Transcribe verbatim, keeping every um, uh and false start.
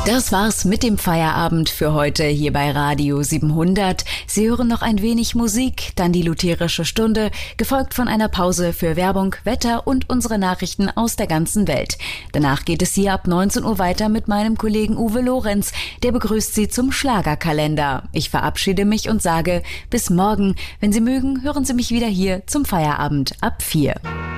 Das war's mit dem Feierabend für heute hier bei Radio siebenhundert. Sie hören noch ein wenig Musik, dann die lutherische Stunde, gefolgt von einer Pause für Werbung, Wetter und unsere Nachrichten aus der ganzen Welt. Danach geht es hier ab neunzehn Uhr weiter mit meinem Kollegen Uwe Lorenz. Der begrüßt Sie zum Schlagerkalender. Ich verabschiede mich und sage bis morgen. Wenn Sie mögen, hören Sie mich wieder hier zum Feierabend ab vier.